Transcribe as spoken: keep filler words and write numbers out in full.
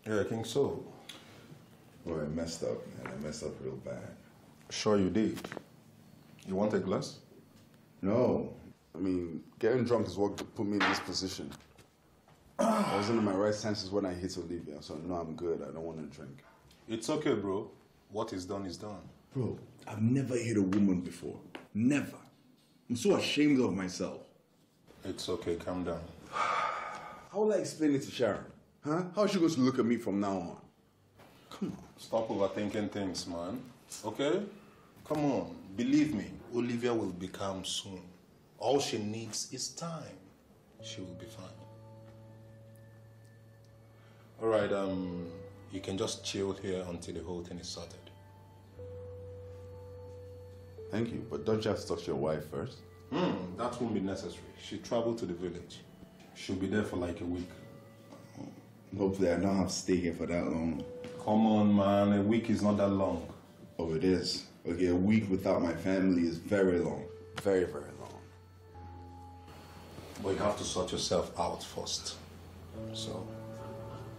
Yeah, I think so. Boy, I messed up, man. I messed up real bad. Sure you did. You want a glass? No. I mean, getting drunk is what put me in this position. I wasn't in my right senses when I hit Olivia, so no, I'm good. I don't want to drink. It's okay, bro. What is done is done. Bro, I've never hit a woman before. Never. I'm so ashamed of myself. It's okay, calm down. How will I explain it to Sharon? Huh? How is she going to look at me from now on? Come on. Stop overthinking things, man. Okay? Come on. Believe me, Olivia will be calm soon. All she needs is time. She will be fine. All right, um, you can just chill here until the whole thing is sorted. Thank you, but don't you have to talk to your wife first? Hmm, that won't be necessary. She traveled to the village. She'll be there for like a week. Hopefully I don't have to stay here for that long. Come on, man. A week is not that long. Oh, it is. Okay, a week without my family is very long. Very, very long. But you have to sort yourself out first. So...